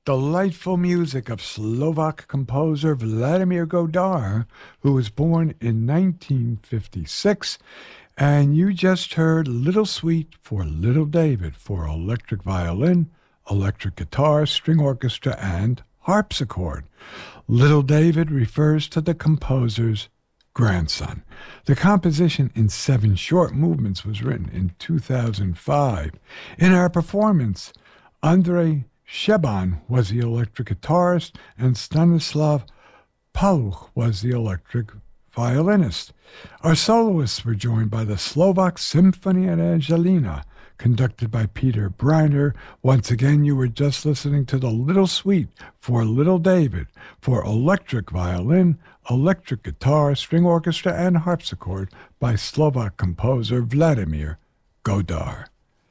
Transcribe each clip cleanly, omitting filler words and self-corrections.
delightful music of Slovak composer Vladimir Godar, who was born in 1956. And you just heard Little Suite for Little David for electric violin, electric guitar, string orchestra, and harpsichord. Little David refers to the composer's grandson. The composition in 7 short movements was written in 2005. In our performance, Andrei Sheban was the electric guitarist and Stanislav Paluch was the electric violinist. Our soloists were joined by the Slovak Symphony at Angelina, conducted by Peter Briner. Once again, you were just listening to the Little Suite for Little David for electric violin, electric guitar, string orchestra, and harpsichord by Slovak composer Vladimir Godar.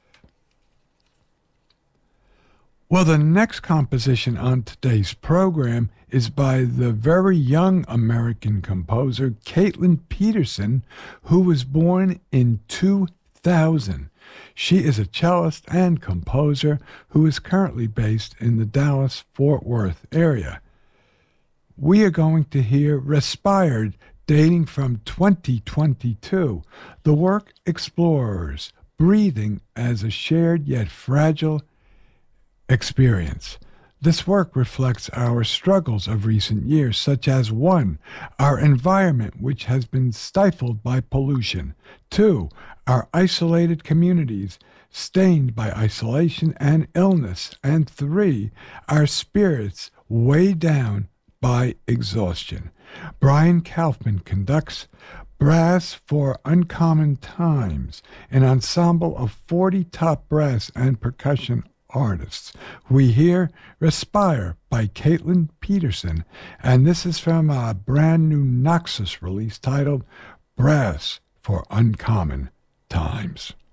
Well, the next composition on today's program is by the very young American composer Caitlin Peterson, who was born in 2000. She is a cellist and composer who is currently based in the Dallas-Fort Worth area. We are going to hear Respired, dating from 2022. The work explores breathing as a shared yet fragile experience. This work reflects our struggles of recent years, such as 1, our environment which has been stifled by pollution, 2, our isolated communities stained by isolation and illness, and 3, our spirits weighed down by exhaustion. Brian Kaufman conducts Brass for Uncommon Times, an ensemble of 40 top brass and percussion artists. We hear Respire by Caitlin Peterson, and this is from a brand new Noxus release titled Brass for Uncommon Times.